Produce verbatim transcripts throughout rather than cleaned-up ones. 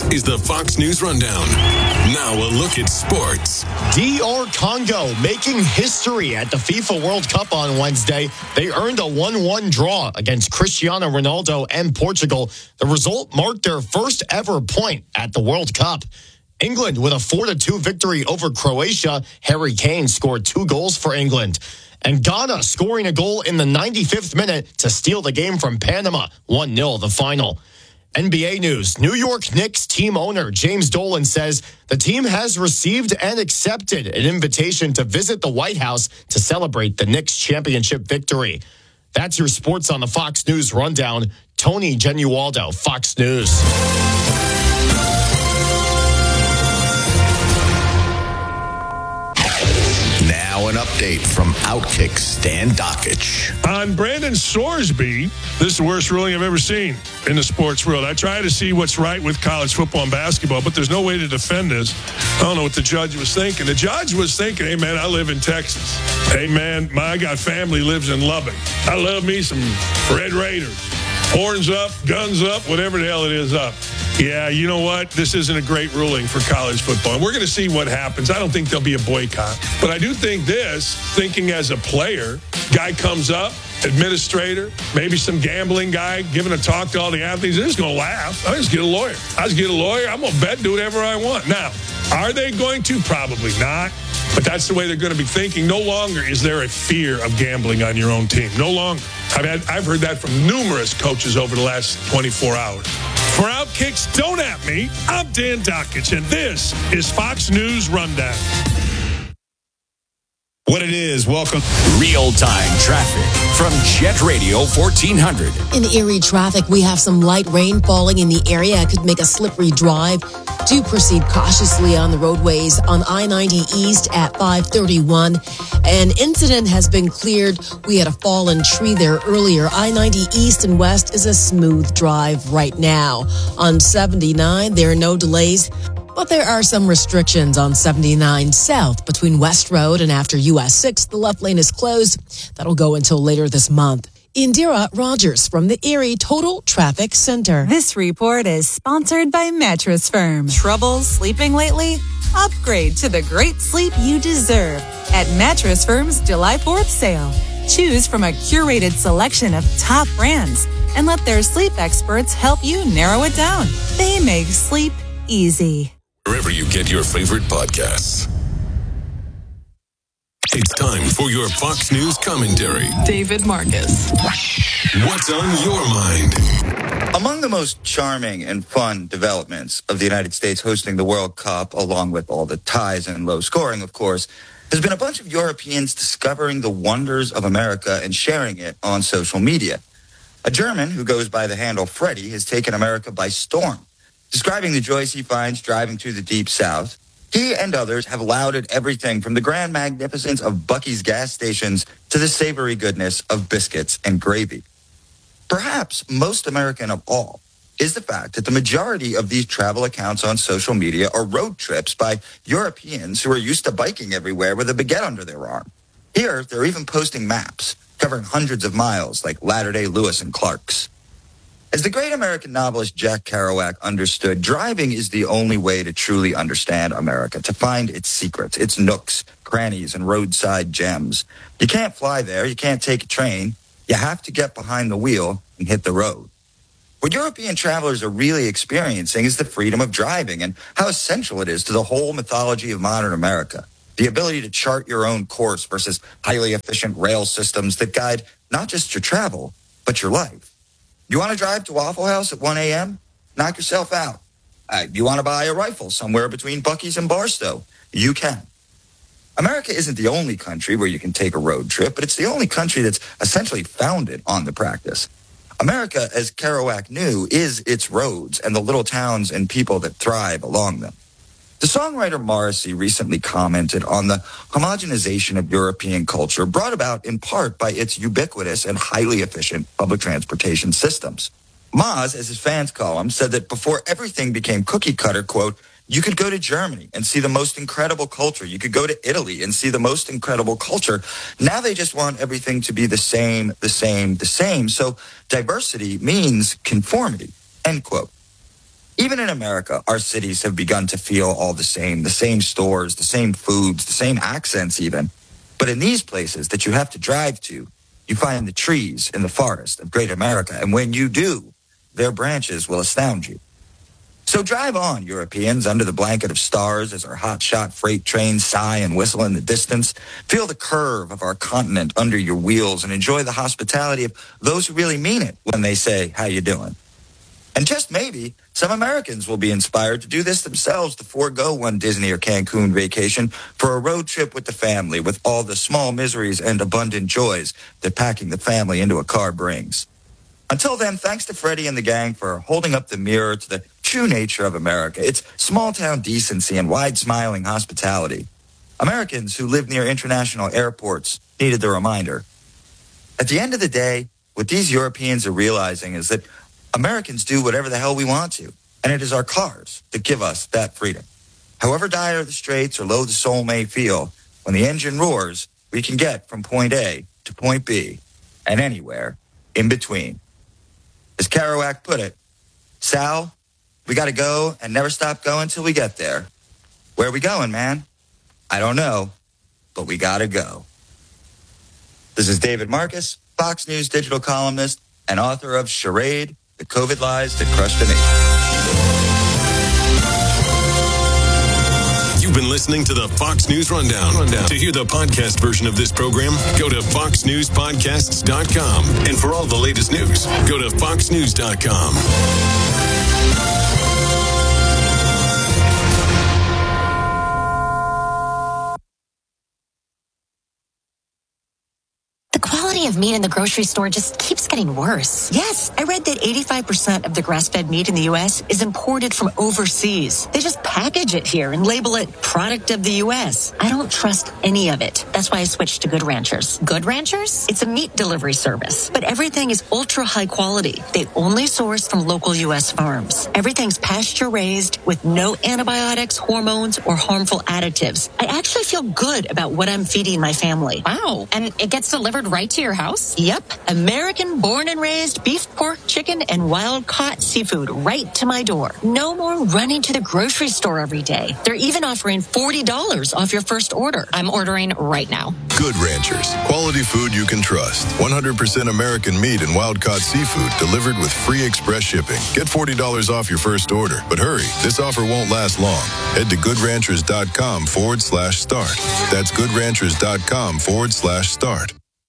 is the Fox News Rundown. Now a look at sports. D R Congo making history at the FIFA World Cup on Wednesday. They earned a one one draw against Cristiano Ronaldo and Portugal. The result marked their first ever point at the World Cup. England with a four to two victory over Croatia. Harry Kane scored two goals for England. And Ghana scoring a goal in the ninety-fifth minute to steal the game from Panama. one nil the final. N B A news. New York Knicks team owner James Dolan says the team has received and accepted an invitation to visit the White House to celebrate the Knicks championship victory. That's your sports on the Fox News Rundown. Tony Genualdo, Fox News. Now an update from Outkick Stan Dockich. On Brandon Sorsby, this is the worst ruling I've ever seen in the sports world. I try to see what's right with college football and basketball, but there's no way to defend this. I don't know what the judge was thinking. The judge was thinking, hey, man, I live in Texas. Hey, man, my got family lives in Lubbock. I love me some Red Raiders. Horns up, guns up, whatever the hell it is up. Yeah, you know what? This isn't a great ruling for college football. And we're going to see what happens. I don't think there'll be a boycott. But I do think this, thinking as a player, guy comes up, administrator, maybe some gambling guy giving a talk to all the athletes. They're just going to laugh. I just get a lawyer. I just get a lawyer. I'm going to bet, do whatever I want. Now, are they going to? Probably not. But that's the way they're going to be thinking. No longer is there a fear of gambling on your own team. No longer. I've had, I've heard that from numerous coaches over the last twenty-four hours. For Outkicks, don't at me. I'm Dan Dockich, and this is Fox News Rundown. What it is, welcome. Real-time traffic from Jet Radio fourteen hundred. In Erie traffic, we have some light rain falling in the area. It could make a slippery drive. Do proceed cautiously on the roadways on I ninety East at five thirty-one. An incident has been cleared. We had a fallen tree there earlier. I ninety East and West is a smooth drive right now. On seventy-nine, there are no delays, but there are some restrictions on seventy-nine South between West Road and after U S six. The left lane is closed. That'll go until later this month. Indira Rogers from the Erie Total Traffic Center. This report is sponsored by Mattress Firm. Trouble sleeping lately? Upgrade to the great sleep you deserve at Mattress Firm's July fourth sale. Choose from a curated selection of top brands and let their sleep experts help you narrow it down. They make sleep easy. Wherever you get your favorite podcasts. It's time for your Fox News commentary. David Marcus. What's on your mind? Among the most charming and fun developments of the United States hosting the World Cup, along with all the ties and low scoring, of course, has been a bunch of Europeans discovering the wonders of America and sharing it on social media. A German who goes by the handle Freddie has taken America by storm. Describing the joys he finds driving through the Deep South, he and others have lauded everything from the grand magnificence of Buc-ee's gas stations to the savory goodness of biscuits and gravy. Perhaps most American of all is the fact that the majority of these travel accounts on social media are road trips by Europeans who are used to biking everywhere with a baguette under their arm. Here, they're even posting maps covering hundreds of miles like Latter-day Lewis and Clark's. As the great American novelist Jack Kerouac understood, driving is the only way to truly understand America, to find its secrets, its nooks, crannies, and roadside gems. You can't fly there. You can't take a train. You have to get behind the wheel and hit the road. What European travelers are really experiencing is the freedom of driving and how essential it is to the whole mythology of modern America. The ability to chart your own course versus highly efficient rail systems that guide not just your travel, but your life. You want to drive to Waffle House at one a.m.? Knock yourself out. Uh, you want to buy a rifle somewhere between Buc-ee's and Barstow? You can. America isn't the only country where you can take a road trip, but it's the only country that's essentially founded on the practice. America, as Kerouac knew, is its roads and the little towns and people that thrive along them. The songwriter Morrissey recently commented on the homogenization of European culture brought about in part by its ubiquitous and highly efficient public transportation systems. Maz, as his fans call him, said that before everything became cookie cutter, quote, you could go to Germany and see the most incredible culture. You could go to Italy and see the most incredible culture. Now they just want everything to be the same, the same, the same. So diversity means conformity, end quote. Even in America, our cities have begun to feel all the same, the same stores, the same foods, the same accents even. But in these places that you have to drive to, you find the trees in the forest of Great America. And when you do, their branches will astound you. So drive on, Europeans, under the blanket of stars as our hotshot freight trains sigh and whistle in the distance. Feel the curve of our continent under your wheels and enjoy the hospitality of those who really mean it when they say, how you doing? And just maybe, some Americans will be inspired to do this themselves, to forego one Disney or Cancun vacation for a road trip with the family, with all the small miseries and abundant joys that packing the family into a car brings. Until then, thanks to Freddie and the gang for holding up the mirror to the true nature of America, its small-town decency and wide-smiling hospitality. Americans who live near international airports needed the reminder. At the end of the day, what these Europeans are realizing is that Americans do whatever the hell we want to, and it is our cars that give us that freedom. However dire the straits or low the soul may feel, when the engine roars, we can get from point A to point B, and anywhere in between. As Kerouac put it, Sal, we got to go and never stop going till we get there. Where are we going, man? I don't know, but we got to go. This is David Marcus, Fox News digital columnist and author of Charade, The COVID Lies That Crushed the Nation. You've been listening to the Fox News Rundown. Rundown. To hear the podcast version of this program, go to fox news podcasts dot com. And for all the latest news, go to fox news dot com. The quality of meat in the grocery store just keeps getting worse. Yes, I read that eighty-five percent of the grass-fed meat in the U S is imported from overseas. They just package it here and label it product of the U S. I don't trust any of it. That's why I switched to Good Ranchers. Good Ranchers? It's a meat delivery service, but everything is ultra high quality. They only source from local U S farms. Everything's pasture-raised with no antibiotics, hormones, or harmful additives. I actually feel good about what I'm feeding my family. Wow. And it gets delivered right to your house? Yep. American born and raised beef, pork, chicken, and wild caught seafood right to my door. No more running to the grocery store every day. They're even offering forty dollars off your first order. I'm ordering right now. Good Ranchers. Quality food you can trust. one hundred percent American meat and wild caught seafood delivered with free express shipping. Get forty dollars off your first order. But hurry, this offer won't last long. Head to goodranchers.com forward slash start. That's goodranchers.com forward slash start.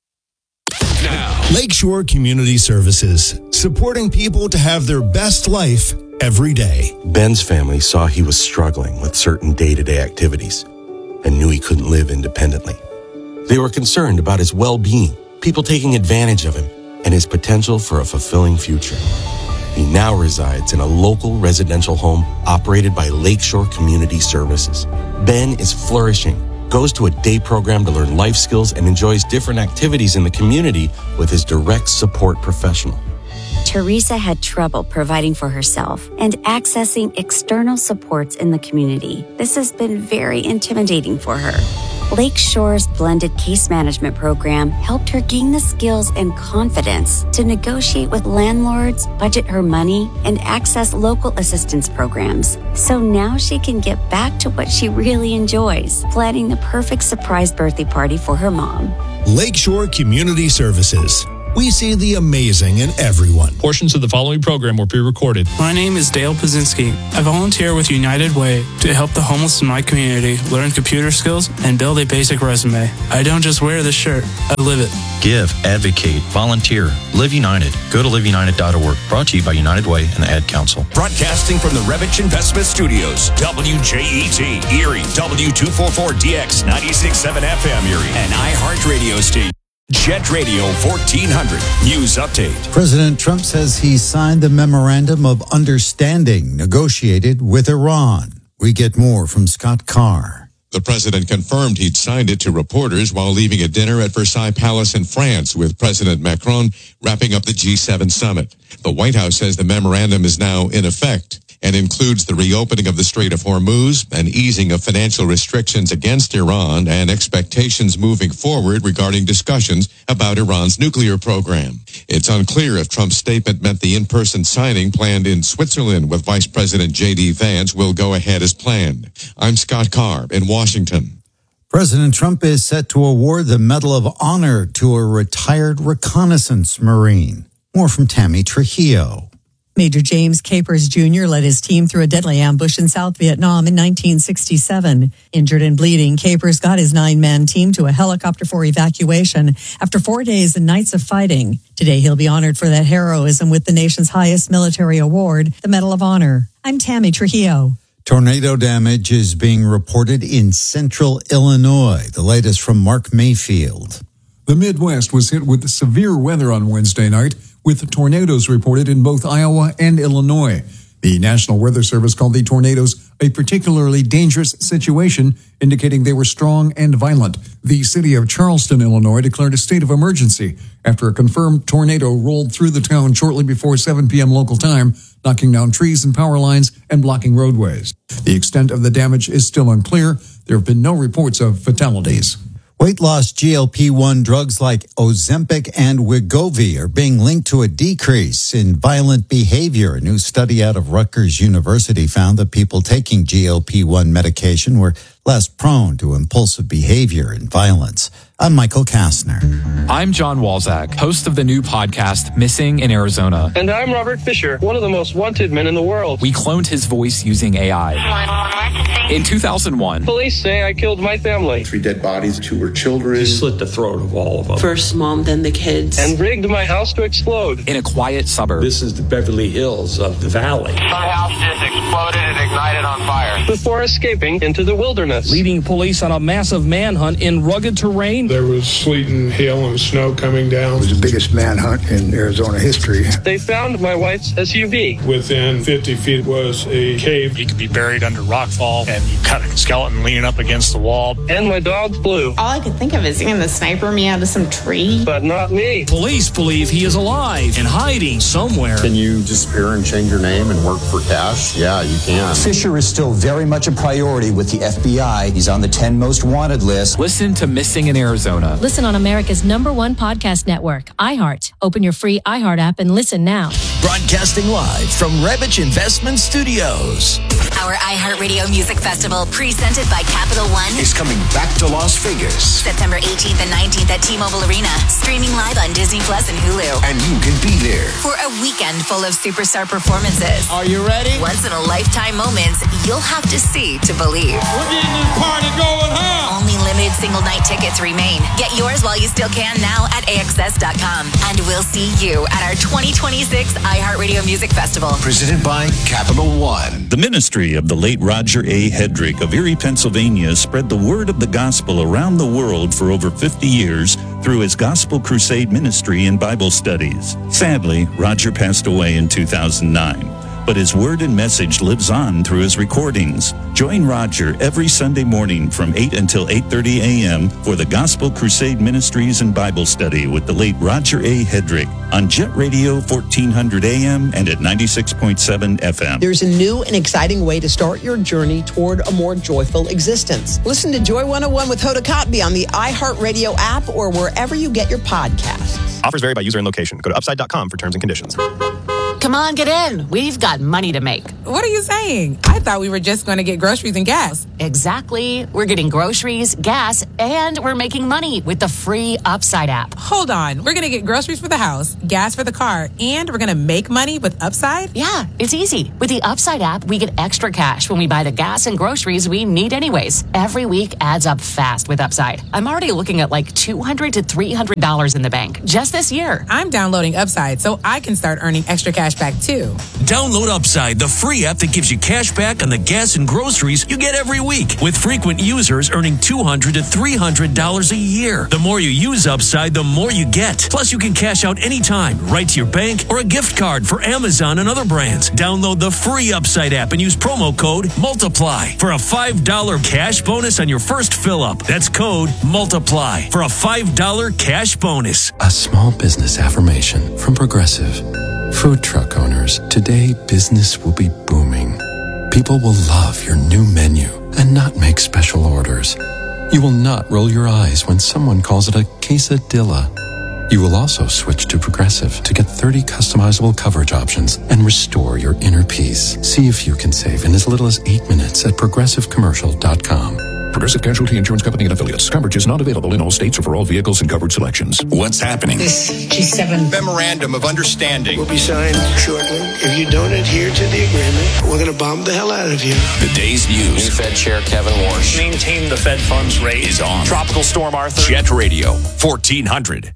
Now, Lakeshore Community Services, supporting people to have their best life every day. Ben's family saw he was struggling with certain day-to-day activities and knew he couldn't live independently. They were concerned about his well-being, people taking advantage of him, and his potential for a fulfilling future. He now resides in a local residential home operated by Lakeshore Community Services. Ben is flourishing, goes to a day program to learn life skills, and enjoys different activities in the community with his direct support professional. Teresa had trouble providing for herself and accessing external supports in the community. This has been very intimidating for her. Lakeshore's blended case management program helped her gain the skills and confidence to negotiate with landlords, budget her money, and access local assistance programs. So now she can get back to what she really enjoys, planning the perfect surprise birthday party for her mom. Lakeshore Community Services. We see the amazing in everyone. Portions of the following program were pre-recorded. My name is Dale Pazinski. I volunteer with United Way to help the homeless in my community learn computer skills and build a basic resume. I don't just wear this shirt, I live it. Give, advocate, volunteer. Live United. Go to live united dot org. Brought to you by United Way and the Ad Council. Broadcasting from the Revich Investment Studios, W J E T, Erie, W two forty-four D X, ninety-six point seven F M Erie, and iHeartRadio station. Jet Radio fourteen hundred News Update. President Trump says he signed the Memorandum of Understanding negotiated with Iran. We get more from Scott Carr. The president confirmed he'd signed it to reporters while leaving a dinner at Versailles Palace in France with President Macron wrapping up the G seven summit. The White House says the memorandum is now in effect. and includes the reopening of the Strait of Hormuz, an easing of financial restrictions against Iran, and expectations moving forward regarding discussions about Iran's nuclear program. It's unclear if Trump's statement meant the in-person signing planned in Switzerland with Vice President J D Vance will go ahead as planned. I'm Scott Carr in Washington. President Trump is set to award the Medal of Honor to a retired reconnaissance Marine. More from Tammy Trujillo. Major James Capers Junior led his team through a deadly ambush in South Vietnam in nineteen sixty-seven. Injured and bleeding, Capers got his nine-man team to a helicopter for evacuation after four days and nights of fighting. Today, he'll be honored for that heroism with the nation's highest military award, the Medal of Honor. I'm Tammy Trujillo. Tornado damage is being reported in central Illinois. The latest from Mark Mayfield. The Midwest was hit with severe weather on Wednesday night, with tornadoes reported in both Iowa and Illinois. The National Weather Service called the tornadoes a particularly dangerous situation, indicating they were strong and violent. The city of Charleston, Illinois, declared a state of emergency after a confirmed tornado rolled through the town shortly before seven p.m. local time, knocking down trees and power lines and blocking roadways. The extent of the damage is still unclear. There have been no reports of fatalities. Weight loss G L P one drugs like Ozempic and Wegovy are being linked to a decrease in violent behavior. A new study out of Rutgers University found that people taking G L P one medication were less prone to impulsive behavior and violence. I'm Michael Kastner. I'm John Walzak, host of the new podcast, Missing in Arizona. And I'm Robert Fisher, one of the most wanted men in the world. We cloned his voice using A I. In two thousand one, police say I killed my family. Three dead bodies, two were children. He slit the throat of all of them. First mom, then the kids. And rigged my house to explode. In a quiet suburb. This is the Beverly Hills of the valley. My house just exploded and ignited on fire. Before escaping into the wilderness. Leading police on a massive manhunt in rugged terrain. There was sleet and hail and snow coming down. It was the biggest manhunt in Arizona history. They found my wife's S U V. Within fifty feet was a cave. He could be buried under rockfall, and you cut a skeleton leaning up against the wall. And my dog flew. All I could think of is seeing the sniper me out of some tree. But not me. Police believe he is alive and hiding somewhere. Can you disappear and change your name and work for cash? Yeah, you can. Fisher is still very much a priority with the F B I. He's on the ten most wanted list. Listen to Missing in Arizona. Listen on America's number one podcast network, iHeart. Open your free iHeart app and listen now. Broadcasting live from Revich Investment Studios. Our iHeartRadio Music Festival, presented by Capital One, is coming back to Las Vegas. September eighteenth and nineteenth at T-Mobile Arena. Streaming live on Disney Plus and Hulu. And you can be there for a weekend full of superstar performances. Are you ready? Once-in-a-lifetime moments you'll have to see to believe. We're getting this party going home. Only limited single-night tickets remain. Get yours while you still can now at A X S dot com. And we'll see you at our twenty twenty-six iHeartRadio Music Festival. Presented by Capital One. The ministry of the late Roger A. Hedrick of Erie, Pennsylvania, spread the word of the gospel around the world for over fifty years through his Gospel Crusade ministry and Bible studies. Sadly, Roger passed away in two thousand nine. But his word and message lives on through his recordings. Join Roger every Sunday morning from eight until eight thirty a.m. for the Gospel Crusade Ministries and Bible Study with the late Roger A. Hedrick on Jet Radio fourteen hundred A M and at ninety-six point seven F M. There's a new and exciting way to start your journey toward a more joyful existence. Listen to Joy one oh one with Hoda Kotb on the iHeartRadio app or wherever you get your podcasts. Offers vary by user and location. Go to upside dot com for terms and conditions. Come on, get in. We've got money to make. What are you saying? I thought we were just going to get groceries and gas. Exactly. We're getting groceries, gas, and we're making money with the free Upside app. Hold on. We're going to get groceries for the house, gas for the car, and we're going to make money with Upside? Yeah, it's easy. With the Upside app, we get extra cash when we buy the gas and groceries we need anyways. Every week adds up fast with Upside. I'm already looking at like two hundred to three hundred dollars in the bank just this year. I'm downloading Upside so I can start earning extra cash back too. Download Upside, the free app that gives you cash back on the gas and groceries you get every week, with frequent users earning two hundred to three hundred dollars a year. The more you use Upside, the more you get. Plus, you can cash out anytime, right to your bank or a gift card for Amazon and other brands. Download the free Upside app and use promo code MULTIPLY for a five dollars cash bonus on your first fill-up. That's code MULTIPLY for a five dollars cash bonus. A small business affirmation from Progressive. Food truck owners, today business will be booming. People will love your new menu and not make special orders. You will not roll your eyes when someone calls it a quesadilla. You will also switch to Progressive to get thirty customizable coverage options and restore your inner peace. See if you can save in as little as eight minutes at progressive commercial dot com. Progressive Casualty Insurance Company and Affiliates. Coverage is not available in all states or for all vehicles and covered selections. What's happening? This G seven Memorandum of Understanding will be signed shortly. If you don't adhere to the agreement, we're going to bomb the hell out of you. The day's news. New Fed Chair Kevin Warsh. Maintain the Fed funds rate. Is on. Tropical Storm Arthur. Jet Radio, fourteen hundred.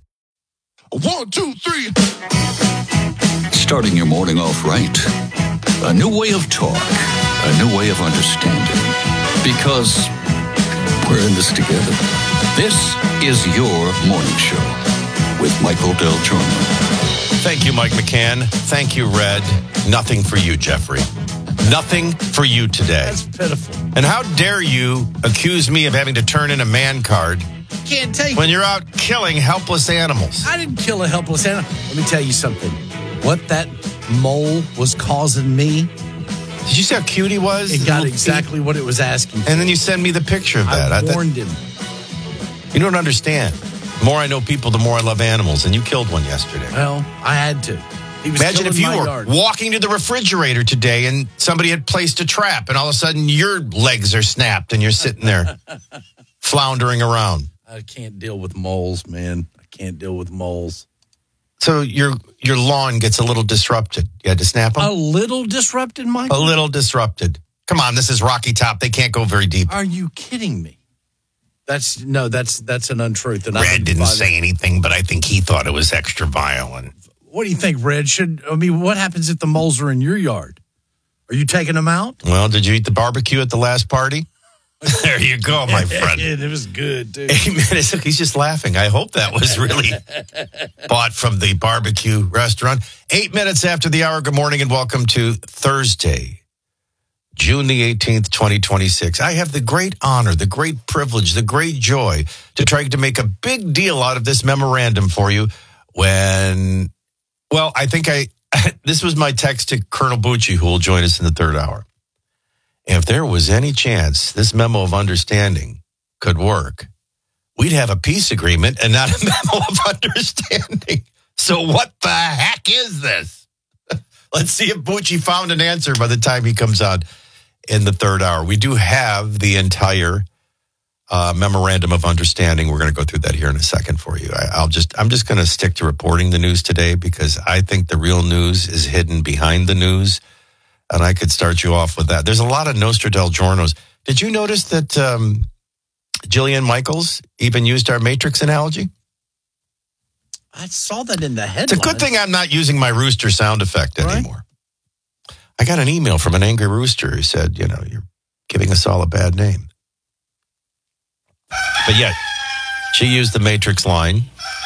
One, two, three. Starting your morning off right. A new way of talk. A new way of understanding. Because we're in this together. This is your morning show with Michael Del Giorno. Thank you, Mike McCann. Thank you, Red. Nothing for you, Jeffrey. Nothing for you today. That's pitiful. And how dare you accuse me of having to turn in a man card Can't take when it. you're out killing helpless animals? I didn't kill a helpless animal. Let me tell you something. What that mole was causing me. Did you see how cute he was? It got exactly what it was asking for. And then you send me the picture of that. I, I warned him. You don't understand. The more I know people, the more I love animals. And you killed one yesterday. Well, I had to. He was Imagine if you my were yard. walking to the refrigerator today and somebody had placed a trap and all of a sudden your legs are snapped and you're sitting there floundering around. I can't deal with moles, man. I can't deal with moles. So your your lawn gets a little disrupted. You had to snap them? A little disrupted, Michael? A little disrupted. Come on, this is Rocky Top. They can't go very deep. Are you kidding me? That's no, that's that's an untruth. And Red didn't say anything, but I think he thought it was extra violent. What do you think, Red? Should I mean, what happens if the moles are in your yard? Are you taking them out? Well, did you eat the barbecue at the last party? There you go, my friend. It was good, too. Eight minutes. He's just laughing. I hope that was really bought from the barbecue restaurant. Eight minutes after the hour. Good morning and welcome to Thursday, June the eighteenth, twenty twenty-six. I have the great honor, the great privilege, the great joy to try to make a big deal out of this memorandum for you when, well, I think I, this was my text to Colonel Bucci, who will join us in the third hour. If there was any chance this memo of understanding could work, we'd have a peace agreement and not a memo of understanding. So what the heck is this? Let's see if Bucci found an answer by the time he comes on in the third hour. We do have the entire uh, memorandum of understanding. We're going to go through that here in a second for you. I, I'll just, I'm just going to stick to reporting the news today because I think the real news is hidden behind the news. And I could start you off with that. There's a lot of Nostra Del Giornos. Did you notice that um, Jillian Michaels even used our Matrix analogy? I saw that in the headlines. It's a good thing I'm not using my rooster sound effect anymore. Right. I got an email from an angry rooster who said, you know, you're giving us all a bad name. But yet, she used the Matrix line.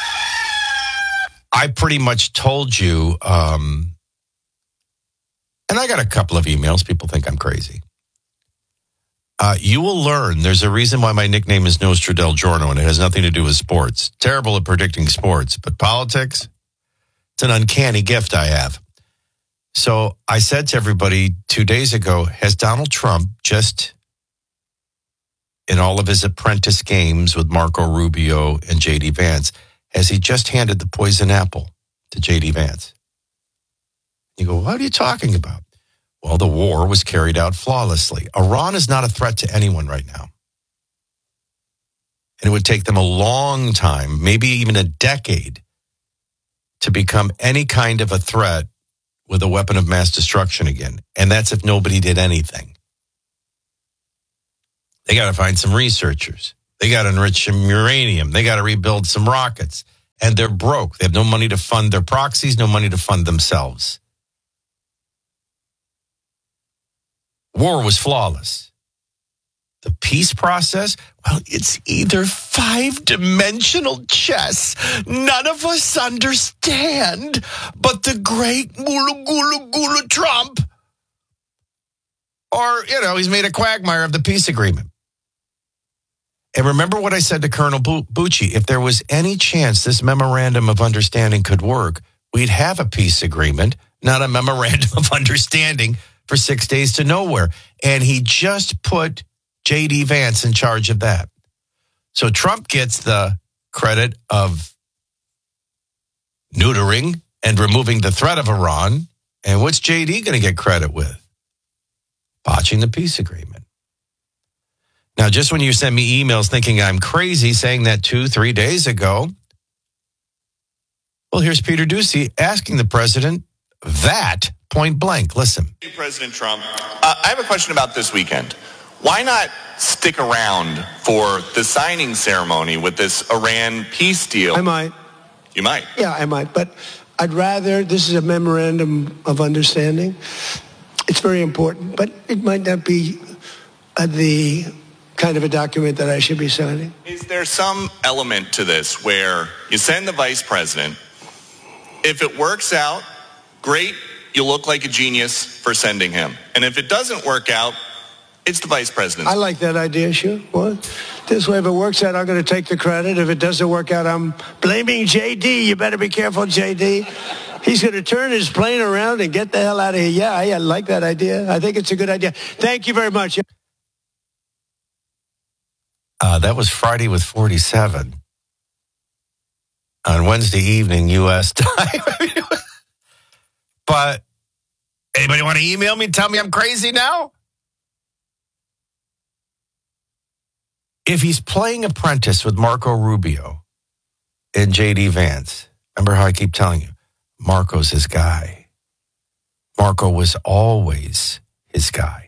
I pretty much told you... Um, And I got a couple of emails. People think I'm crazy. Uh, you will learn there's a reason why my nickname is Nostra Del Giorno, and it has nothing to do with sports. Terrible at predicting sports, but politics, it's an uncanny gift I have. So I said to everybody two days ago, has Donald Trump just, in all of his apprentice games with Marco Rubio and J D Vance, has he just handed the poison apple to J D Vance? You go, what are you talking about? Well, the war was carried out flawlessly. Iran is not a threat to anyone right now. And it would take them a long time, maybe even a decade, to become any kind of a threat with a weapon of mass destruction again. And that's if nobody did anything. They got to find some researchers. They got to enrich some uranium. They got to rebuild some rockets. And they're broke. They have no money to fund their proxies, no money to fund themselves. War was flawless. The peace process, well, it's either five-dimensional chess none of us understand, but the great Gula Gula Gula Trump, or, you know, he's made a quagmire of the peace agreement. And remember what I said to Colonel Bucci, if there was any chance this memorandum of understanding could work, we'd have a peace agreement, not a memorandum of understanding for six days to nowhere. And he just put J D Vance in charge of that. So Trump gets the credit of neutering and removing the threat of Iran. And what's J D going to get credit with? Botching the peace agreement. Now, just when you send me emails thinking I'm crazy saying that two, three days ago, well, here's Peter Doocy asking the president that point blank. Listen. President Trump, uh, I have a question about this weekend. Why not stick around for the signing ceremony with this Iran peace deal? I might. You might? Yeah, I might. But I'd rather, this is a memorandum of understanding. It's very important, but it might not be uh, the kind of a document that I should be signing. Is there some element to this where you send the vice president, if it works out, great, you look like a genius for sending him. And if it doesn't work out, it's the vice president. I like that idea, sure. What? This way, if it works out, I'm going to take the credit. If it doesn't work out, I'm blaming J D. You better be careful, J D. He's going to turn his plane around and get the hell out of here. Yeah, I like that idea. I think it's a good idea. Thank you very much. Uh, that was Friday with forty-seven. On Wednesday evening, U S time. But anybody want to email me and tell me I'm crazy now? If he's playing apprentice with Marco Rubio and J D Vance, remember how I keep telling you, Marco's his guy. Marco was always his guy.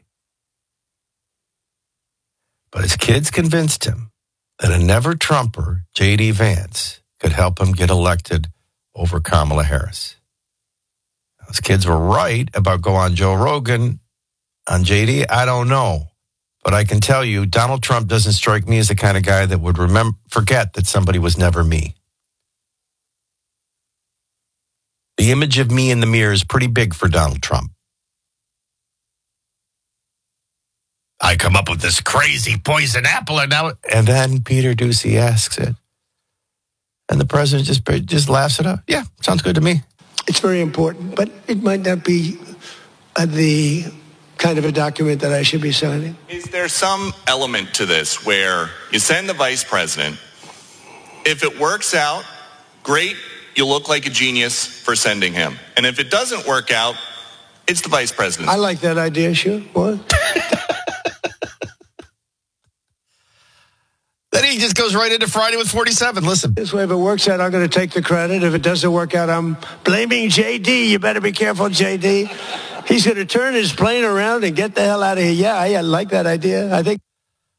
But his kids convinced him that a never-Trumper, J D Vance, could help him get elected over Kamala Harris. His kids were right about go on Joe Rogan. On J D, I don't know. But I can tell you, Donald Trump doesn't strike me as the kind of guy that would remember, forget that somebody was never me. The image of me in the mirror is pretty big for Donald Trump. I come up with this crazy poison apple, and now, and then Peter Doocy asks it. And the president just, just laughs it up. Yeah, sounds good to me. It's very important, but it might not be uh, the kind of a document that I should be signing. Is there some element to this where you send the vice president, if it works out, great, you look like a genius for sending him. And if it doesn't work out, it's the vice president. I like that idea, sure. What? Then he just goes right into Friday with forty-seven. Listen. This way, if it works out, I'm going to take the credit. If it doesn't work out, I'm blaming J D. You better be careful, J D. He's going to turn his plane around and get the hell out of here. Yeah, I like that idea. I think.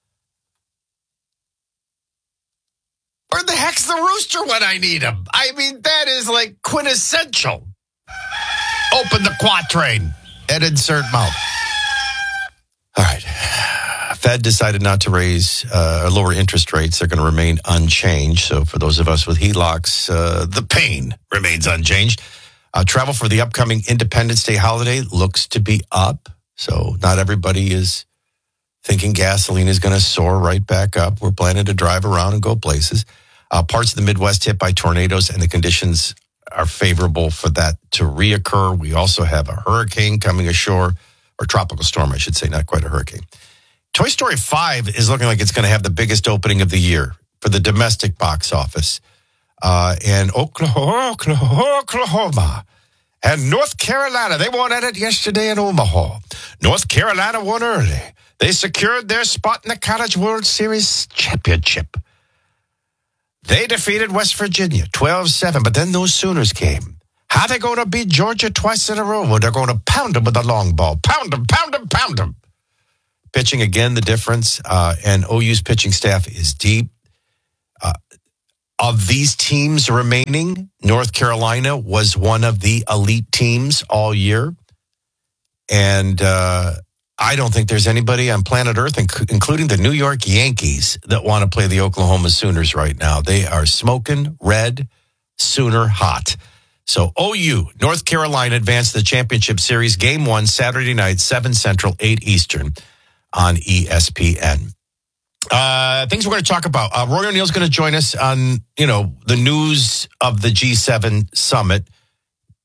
Where the heck's the rooster when I need him? I mean, that is like quintessential. Open the quatrain and insert mouth. All right. Fed decided not to raise uh, or lower interest rates. They're going to remain unchanged. So for those of us with H E L O Cs, uh, the pain remains unchanged. Uh, travel for the upcoming Independence Day holiday looks to be up. So not everybody is thinking gasoline is going to soar right back up. We're planning to drive around and go places. Uh, parts of the Midwest hit by tornadoes, and the conditions are favorable for that to reoccur. We also have a hurricane coming ashore, or tropical storm, I should say, not quite a hurricane. Toy Story five is looking like it's going to have the biggest opening of the year for the domestic box office. Uh, and Oklahoma, Oklahoma, Oklahoma and North Carolina, they won at it yesterday in Omaha. North Carolina won early. They secured their spot in the College World Series championship. They defeated West Virginia twelve seven, but then those Sooners came. How are they going to beat Georgia twice in a row? Well, they're going to pound them with the long ball. Pound them, pound them, pound them. Pitching, again, the difference. Uh, and O U's pitching staff is deep. Uh, of these teams remaining, North Carolina was one of the elite teams all year. And uh, I don't think there's anybody on planet Earth, inc- including the New York Yankees, that want to play the Oklahoma Sooners right now. They are smoking red, Sooner hot. So O U, North Carolina, advanced to the championship series. Game one, Saturday night, seven Central, eight Eastern on E S P N. Uh, things we're going to talk about. Uh, Roy O'Neill's going to join us on, you know, the news of the G seven summit.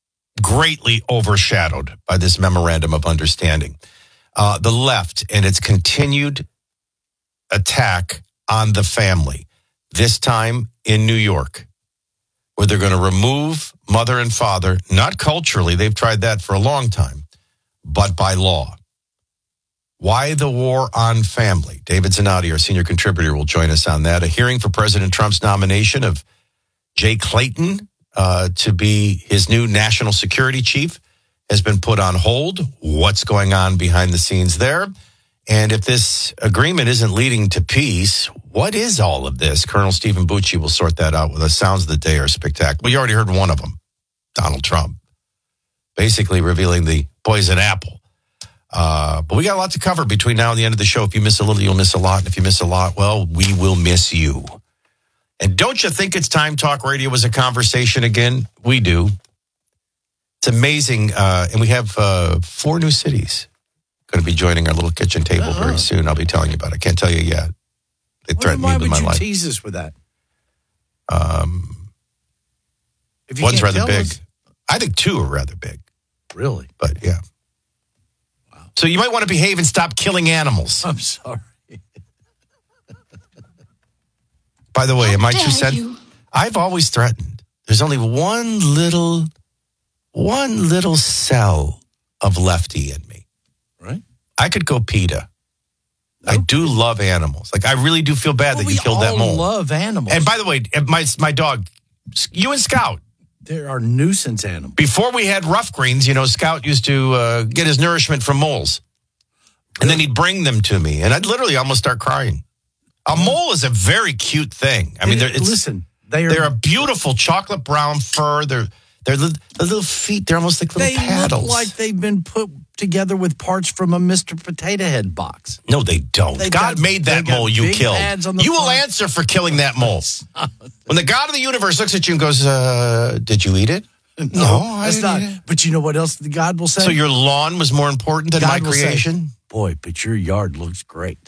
greatly overshadowed by this memorandum of understanding. Uh, the left and its continued attack on the family, this time in New York, where they're going to remove mother and father, not culturally, they've tried that for a long time, but by law. Why the war on family? David Zanotti, our senior contributor, will join us on that. A hearing for President Trump's nomination of Jay Clayton uh, to be his new national security chief has been put on hold. What's going on behind the scenes there? And if this agreement isn't leading to peace, what is all of this? Colonel Stephen Bucci will sort that out with us. Sounds of the day are spectacular. We already heard one of them, Donald Trump, basically revealing the poison apple. Uh, but we got a lot to cover between now and the end of the show. If you miss a little, you'll miss a lot. And if you miss a lot, well, we will miss you. And don't you think it's time talk radio was a conversation again? We do. It's amazing. Uh, and we have uh, four new cities going to be joining our little kitchen table uh-huh. very soon. I'll be telling you about it. I can't tell you yet. They threatened well, me with my life. Why would you tease us with that? Um, if you one's can't rather tell big. us. I think two are rather big. Really? But yeah. So you might want to behave and stop killing animals. I'm sorry. By the way, How am I dare too sen- you? I've always threatened. There's only one little, one little cell of lefty in me. Right? I could go PETA. No. I do love animals. Like, I really do feel bad well, that you killed that mole. We all love animals. And by the way, my my dog, you and Scout. There are nuisance animals. Before we had rough greens, you know, Scout used to uh, get his nourishment from moles. And then he'd bring them to me. And I'd literally almost start crying. A mole is a very cute thing. I mean, they're, it's, listen, they are, they're a beautiful chocolate brown fur. They're, they're the, the little feet. They're almost like little they paddles. They look like they've been put together with parts from a Mister Potato Head box. No, they don't. They've God got, made that mole you killed. You will front. answer for killing that mole. When the God of the universe looks at you and goes, uh, did you eat it? No, no I that's didn't not. eat it. But you know what else God will say? So your lawn was more important than God my creation? Say, boy, but your yard looks great.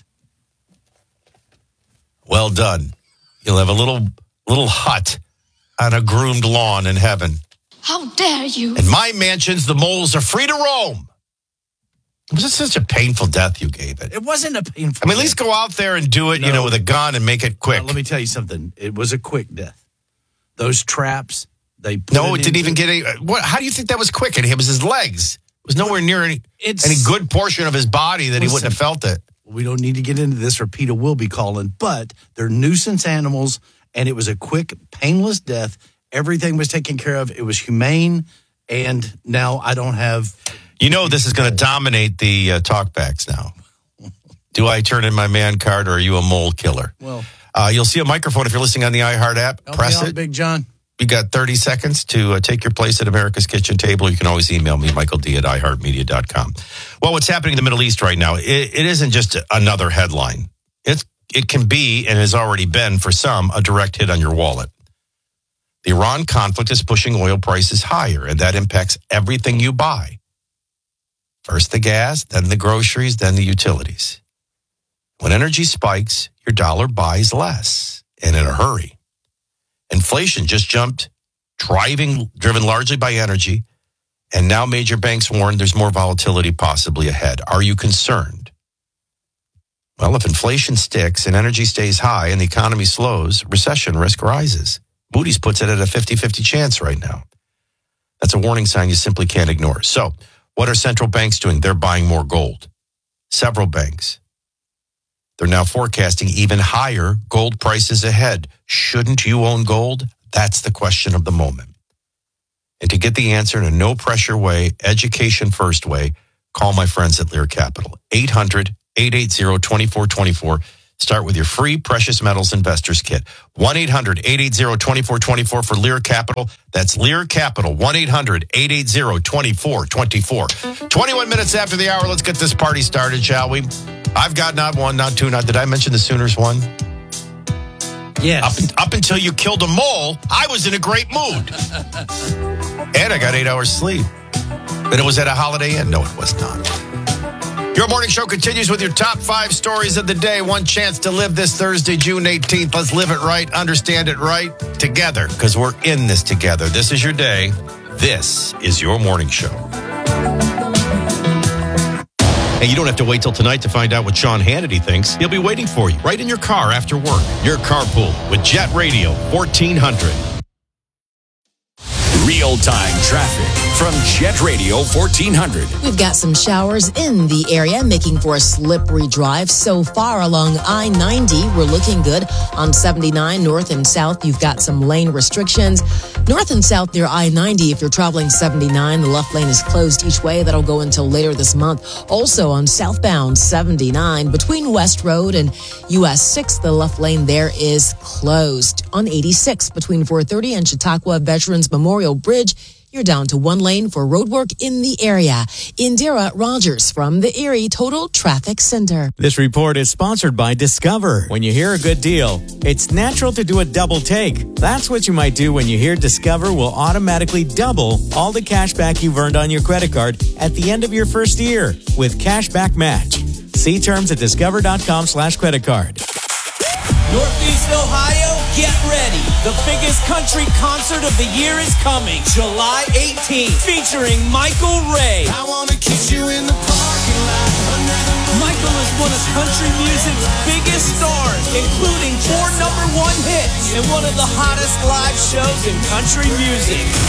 Well done. You'll have a little little hut on a groomed lawn in heaven. How dare you? In my mansions, the moles are free to roam. Was it such a painful death you gave it? It wasn't a painful I mean, at least go out there and do it, no. you know, with a gun and make it quick. Now, let me tell you something. It was a quick death. Those traps, they put No, it, it didn't into, even get any. What? How do you think that was quick? And it was his legs. It was nowhere near any, any good portion of his body that listen, he wouldn't have felt it. We don't need to get into this or PETA will be calling, but they're nuisance animals, and it was a quick, painless death. Everything was taken care of. It was humane, and now I don't have... You know this is going to dominate the uh, talkbacks now. Do I turn in my man card, or are you a mole killer? Well, uh, you'll see a microphone if you're listening on the iHeart app. Press out, it. Big John. You got thirty seconds to uh, take your place at America's Kitchen Table. You can always email me, Michael D at i heart media dot com. Well, what's happening in the Middle East right now, it, it isn't just another headline. It's, it can be, and has already been for some, a direct hit on your wallet. The Iran conflict is pushing oil prices higher, and that impacts everything you buy. First the gas, then the groceries, then the utilities. When energy spikes, your dollar buys less, and in a hurry. Inflation just jumped, driving, driven largely by energy, and now major banks warn there's more volatility possibly ahead. Are you concerned? Well, if inflation sticks and energy stays high and the economy slows, recession risk rises. Moody's puts it at a fifty-fifty chance right now. That's a warning sign you simply can't ignore. So, what are central banks doing? They're buying more gold. Several banks. They're now forecasting even higher gold prices ahead. Shouldn't you own gold? That's the question of the moment. And to get the answer in a no-pressure way, education first way, call my friends at Lear Capital. eight hundred, eight eight zero, two four two four. Start with your free Precious Metals Investors Kit. one eight hundred, eight eight zero, two four two four for Lear Capital. That's Lear Capital. one eight hundred, eight eight zero, two four two four. twenty-one minutes after the hour, let's get this party started, shall we? I've got not one, not two, not... Did I mention the Sooners won? Yes. Up, up until you killed a mole, I was in a great mood. And I got eight hours sleep. But it was at a Holiday Inn. No, it was not. Your morning show continues with your top five stories of the day. One chance to live this Thursday, June eighteenth. Let's live it right, understand it right, together, because we're in this together. This is your day. This is your morning show. Hey, you don't have to wait till tonight to find out what Sean Hannity thinks. He'll be waiting for you right in your car after work. Your carpool with Jet Radio fourteen hundred. Real-time traffic from Jet Radio fourteen hundred. We've got some showers in the area, making for a slippery drive so far along I ninety. We're looking good. On seventy-nine, north and south, you've got some lane restrictions. North and south near I ninety, if you're traveling seventy-nine, the left lane is closed each way. That'll go until later this month. Also on southbound seventy-nine, between West Road and U S six, the left lane there is closed. On eighty-six, between four thirty and Chautauqua Veterans Memorial Bridge, you're down to one lane for road work in the area. Indira Rogers from the Erie Total Traffic Center. This report is sponsored by Discover. When you hear a good deal, it's natural to do a double take. That's what you might do when you hear Discover will automatically double all the cash back you've earned on your credit card at the end of your first year with Cashback Match. See terms at discover.com slash credit card. Northeast Ohio, get ready. The biggest country concert of the year is coming, July eighteenth, featuring Michael Ray. I want to kiss you in the parking lot. Michael is one of country music's biggest stars, including four number one hits and one of the hottest live shows in country music.